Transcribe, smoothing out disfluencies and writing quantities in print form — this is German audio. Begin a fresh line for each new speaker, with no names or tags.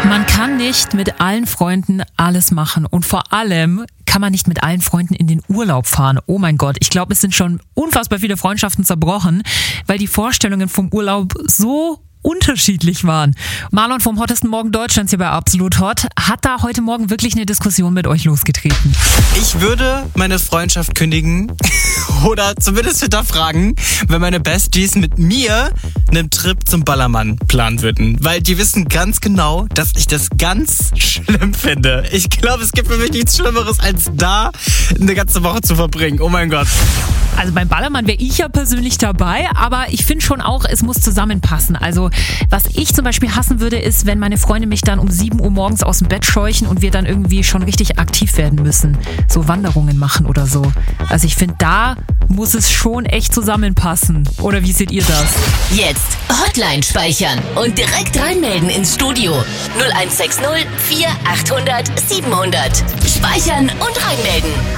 Man kann nicht mit allen Freunden alles machen und vor allem kann man nicht mit allen Freunden in den Urlaub fahren. Oh mein Gott, ich glaube, es sind schon unfassbar viele Freundschaften zerbrochen, weil die Vorstellungen vom Urlaub so unterschiedlich waren. Marlon vom hottesten Morgen Deutschlands hier bei Absolut Hot hat da heute Morgen wirklich eine Diskussion mit euch losgetreten.
Ich würde meine Freundschaft kündigen oder zumindest hinterfragen, wenn meine Besties mit mir einen Trip zum Ballermann planen würden. Weil die wissen ganz genau, dass ich das ganz schlimm finde. Ich glaube, es gibt für mich nichts Schlimmeres, als da eine ganze Woche zu verbringen. Oh mein Gott.
Also beim Ballermann wäre ich ja persönlich dabei, aber ich finde schon auch, es muss zusammenpassen. Also was ich zum Beispiel hassen würde, ist, wenn meine Freunde mich dann um 7 Uhr morgens aus dem Bett scheuchen und wir dann irgendwie schon richtig aktiv werden müssen. So Wanderungen machen oder so. Also ich finde, da muss es schon echt zusammenpassen. Oder wie seht ihr das?
Jetzt Hotline speichern und direkt reinmelden ins Studio. 0160 4800 700. Speichern und reinmelden.